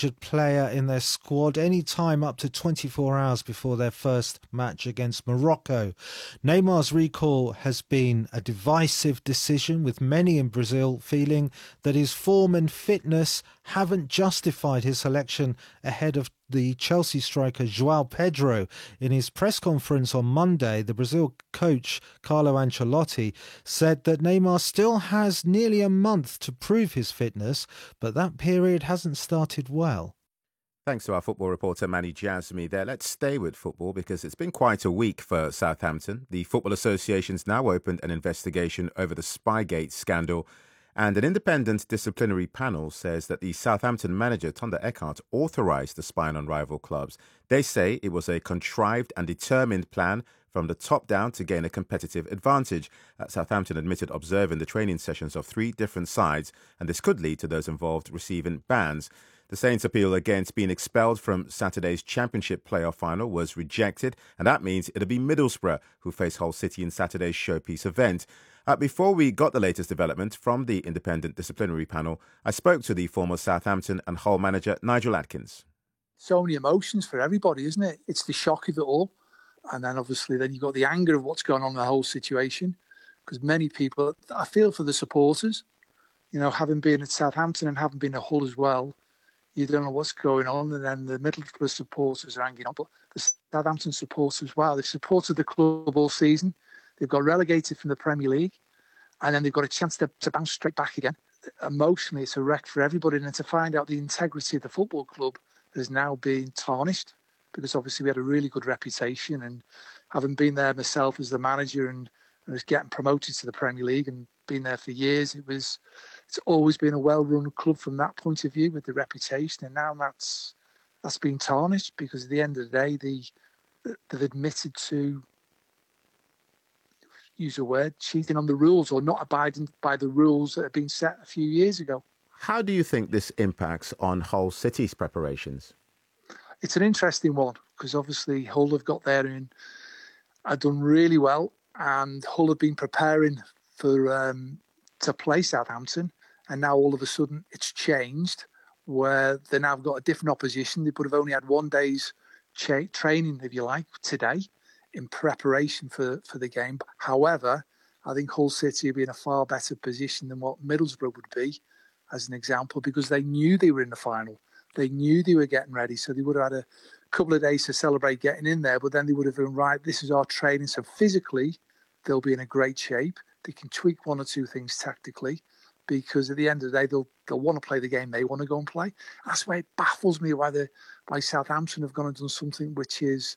injured player in their squad any time up to 24 hours before their first match against Morocco. Neymar's recall has been a divisive decision, with many in Brazil feeling that his form and fitness haven't justified his selection ahead of the Chelsea striker João Pedro. In his press conference on Monday, the Brazil coach Carlo Ancelotti said that Neymar still has nearly a month to prove his fitness, but that period hasn't started well. Thanks to our football reporter Manny Jasmi there. Let's stay with football because it's been quite a week for Southampton. The Football Association's now opened an investigation over the Spygate scandal, and an independent disciplinary panel says that the Southampton manager, Thanda Eckhart, authorised the spying on rival clubs. They say it was a contrived and determined plan from the top down to gain a competitive advantage. Southampton admitted observing the training sessions of 3 different sides, and this could lead to those involved receiving bans. The Saints' appeal against being expelled from Saturday's Championship playoff final was rejected, and that means it'll be Middlesbrough who face Hull City in Saturday's showpiece event. Before we got the latest development from the independent disciplinary panel, I spoke to the former Southampton and Hull manager Nigel Adkins. So many emotions for everybody, isn't it? It's the shock of it all. And then obviously then you've got the anger of what's going on in the whole situation. Because many people, I feel for the supporters, you know, having been at Southampton and having been at Hull as well, you don't know what's going on. And then the Middlesbrough supporters are hanging on. But the Southampton supporters, wow, they've supported the club all season. They've got relegated from the Premier League, and then they've got a chance to bounce straight back again. Emotionally, it's a wreck for everybody. And to find out the integrity of the football club has now been tarnished, because obviously we had a really good reputation. And having been there myself as the manager and was getting promoted to the Premier League and been there for years, it's always been a well-run club from that point of view with the reputation. And now that's been tarnished, because at the end of the day, they've admitted to, use a word, cheating on the rules or not abiding by the rules that have been set a few years ago. How do you think this impacts on Hull City's preparations? It's an interesting one, because obviously Hull have got there and have done really well, and Hull have been preparing for to play Southampton, and now all of a sudden it's changed, where they now got a different opposition. They would have only had 1 day's training, if you like, today, in preparation for the game. However, I think Hull City will be in a far better position than what Middlesbrough would be, as an example, because they knew they were in the final. They knew they were getting ready, so they would have had a couple of days to celebrate getting in there, but then they would have been, right, this is our training. So physically, they'll be in a great shape. They can tweak 1 or 2 things tactically, because at the end of the day, they'll want to play the game they want to go and play. That's why it baffles me why Southampton have gone and done something which is,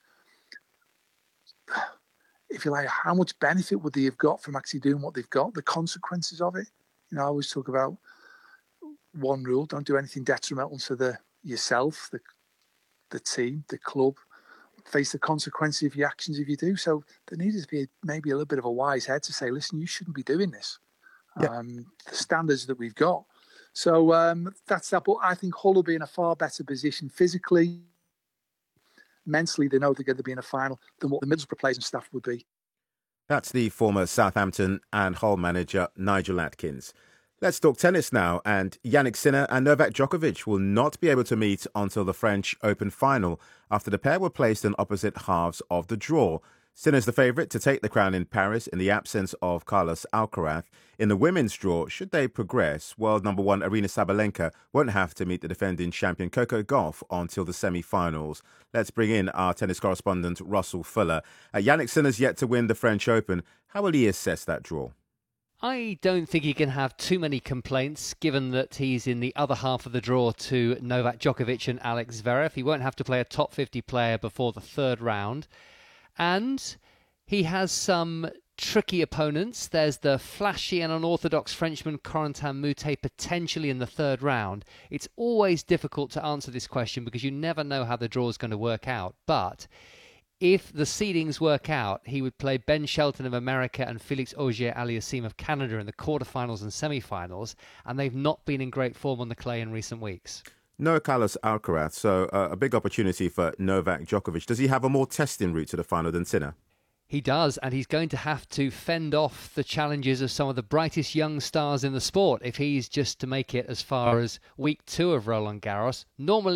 if you like, how much benefit would they have got from actually doing what they've got, the consequences of it. You know, I always talk about one rule: don't do anything detrimental to yourself, the team, the club. Face the consequences of your actions if you do. So there needed to be maybe a little bit of a wise head to say, listen, you shouldn't be doing this. Yeah. The standards that we've got. So that's that. But I think Hull will be in a far better position physically. Mentally, they know they're going to be in a final than what the Middlesbrough players and staff would be. That's the former Southampton and Hull manager, Nigel Adkins. Let's talk tennis now, and Jannik Sinner and Novak Djokovic will not be able to meet until the French Open final after the pair were placed in opposite halves of the draw. Sinner's the favourite to take the crown in Paris in the absence of Carlos Alcaraz. In the women's draw, should they progress, world number 1 Aryna Sabalenka won't have to meet the defending champion Coco Gauff until the semi-finals. Let's bring in our tennis correspondent Russell Fuller. Jannik Sinner's yet to win the French Open. How will he assess that draw? I don't think he can have too many complaints, given that he's in the other half of the draw to Novak Djokovic and Alex Zverev. He won't have to play a top 50 player before the 3rd round. And he has some tricky opponents. There's the flashy and unorthodox Frenchman Corentin Moutet potentially in the 3rd round. It's always difficult to answer this question because you never know how the draw is going to work out. But if the seedings work out, he would play Ben Shelton of America and Felix Auger-Aliassime of Canada in the quarterfinals and semi-finals, and they've not been in great form on the clay in recent weeks. No Carlos Alcaraz, so a big opportunity for Novak Djokovic. Does he have a more testing route to the final than Sinner? He does, and he's going to have to fend off the challenges of some of the brightest young stars in the sport if he's just to make it as far as week 2 of Roland Garros. Normally